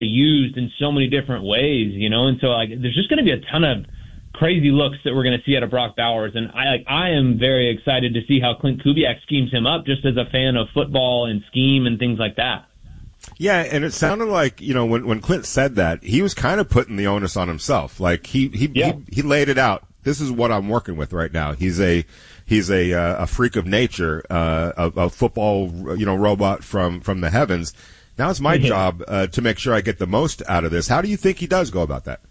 used in so many different ways, and so there's just going to be a ton of crazy looks that we're going to see out of Brock Bowers, and I am very excited to see how Klint Kubiak schemes him up, just as a fan of football and scheme and things like that. Yeah, and it sounded like, when Klint said that, he was kind of putting the onus on himself. Like he laid it out. This is what I'm working with right now. He's a freak of nature, a football, robot from the heavens. Now it's my job to make sure I get the most out of this. How do you think he does go about that?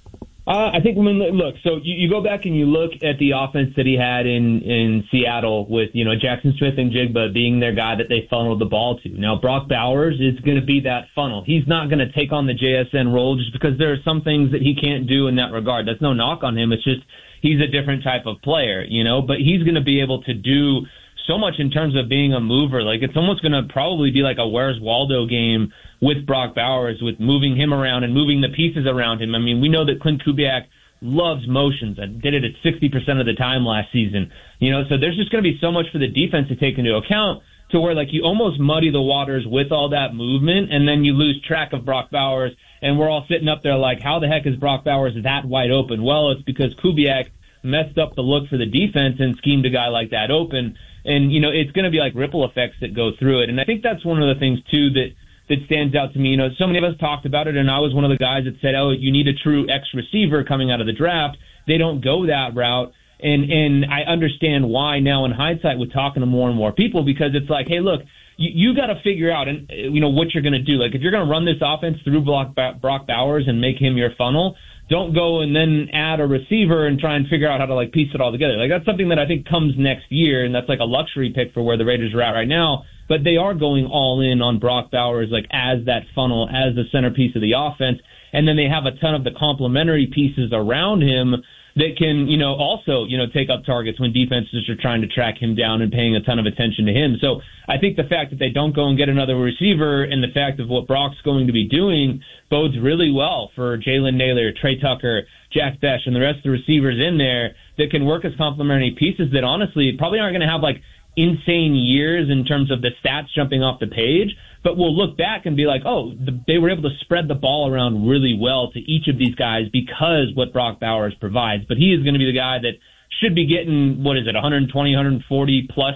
I think, look, so you go back and you look at the offense that he had in Seattle with, Jackson Smith and Jigba being their guy that they funneled the ball to. Now, Brock Bowers is going to be that funnel. He's not going to take on the JSN role just because there are some things that he can't do in that regard. That's no knock on him. It's just he's a different type of player, but he's going to be able to do so much in terms of being a mover. Like, it's almost going to probably be like a Where's Waldo game with Brock Bowers, with moving him around and moving the pieces around him. I mean, we know that Klint Kubiak loves motions and did it at 60% of the time last season. So there's just going to be so much for the defense to take into account to where, you almost muddy the waters with all that movement, and then you lose track of Brock Bowers, and we're all sitting up there like, how the heck is Brock Bowers that wide open? Well, it's because Kubiak messed up the look for the defense and schemed a guy like that open. And, it's going to be like ripple effects that go through it. And I think that's one of the things, too, that stands out to me. So many of us talked about it, and I was one of the guys that said, you need a true X receiver coming out of the draft. They don't go that route. And I understand why now in hindsight with talking to more and more people, because it's like, hey, look, you got to figure out, what you're going to do. Like, if you're going to run this offense through Brock Bowers and make him your funnel, don't go and then add a receiver and try and figure out how to piece it all together. That's something that I think comes next year, and that's like a luxury pick for where the Raiders are at right now. But they are going all in on Brock Bowers, as that funnel, as the centerpiece of the offense. And then they have a ton of the complementary pieces around him that can, also, take up targets when defenses are trying to track him down and paying a ton of attention to him. So I think the fact that they don't go and get another receiver and the fact of what Brock's going to be doing bodes really well for Jalen Naylor, Trey Tucker, Jack Bech, and the rest of the receivers in there that can work as complementary pieces that honestly probably aren't going to have insane years in terms of the stats jumping off the page, but we'll look back and be like, they were able to spread the ball around really well to each of these guys because what Brock Bowers provides. But he is going to be the guy that should be getting, 120, 140 plus,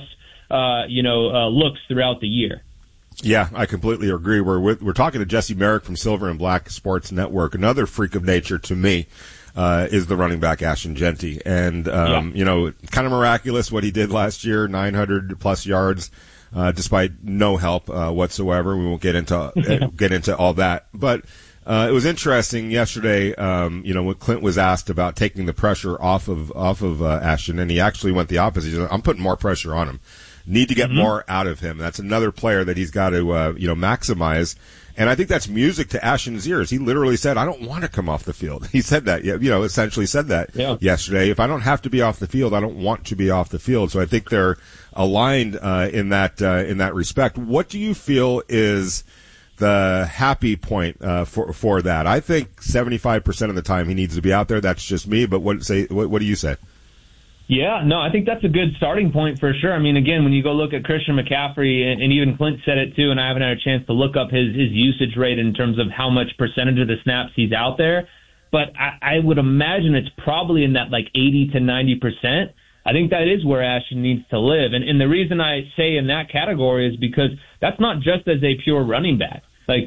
looks throughout the year. Yeah, I completely agree. We're talking to Jesse Merrick from Silver and Black Sports Network. Another freak of nature to me is the running back Ashton Jeanty. And, kind of miraculous what he did last year, 900 plus yards, despite no help whatsoever. We won't get into all that. But it was interesting yesterday, when Klint was asked about taking the pressure off of Ashton, and he actually went the opposite. He said, I'm putting more pressure on him. Need to get more out of him. That's another player that he's got to, maximize. And I think that's music to Ashton's ears. He literally said, I don't want to come off the field. He said that, essentially said that yesterday. If I don't have to be off the field, I don't want to be off the field. So I think they're aligned in that respect. What do you feel is the happy point for that? I think 75% of the time he needs to be out there. That's just me. But what do you say? Yeah, no, I think that's a good starting point for sure. I mean, again, when you go look at Christian McCaffrey, and even Klint said it too, and I haven't had a chance to look up his usage rate in terms of how much percentage of the snaps he's out there, but I would imagine it's probably in that 80 to 90%. I think that is where Ashton needs to live. And the reason I say in that category is because that's not just as a pure running back.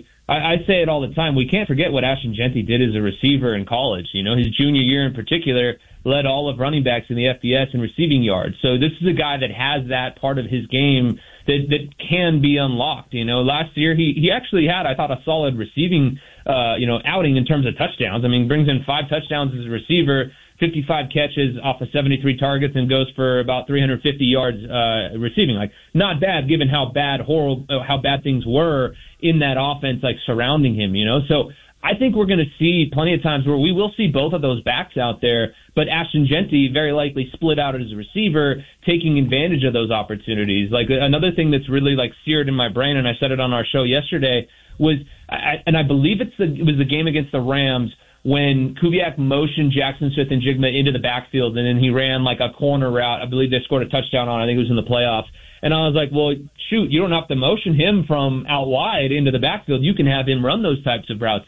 I say it all the time. We can't forget what Ashton Jeanty did as a receiver in college. His junior year in particular led all of running backs in the FBS in receiving yards. So this is a guy that has that part of his game that can be unlocked. Last year he actually had, I thought, a solid receiving, outing in terms of touchdowns. I mean, brings in 5 touchdowns as a receiver, 55 catches off of 73 targets, and goes for about 350 yards receiving. Not bad given how bad things were in that offense, surrounding him. So I think we're going to see plenty of times where we will see both of those backs out there, but Ashton Jeanty very likely split out as a receiver, taking advantage of those opportunities. Another thing that's really seared in my brain, and I said it on our show yesterday, was, and I believe it was the game against the Rams, when Kubiak motioned Jackson Smith and Jigma into the backfield, and then he ran like a corner route. I believe they scored a touchdown on. I think it was in the playoffs. And I was like, well, shoot, you don't have to motion him from out wide into the backfield. You can have him run those types of routes.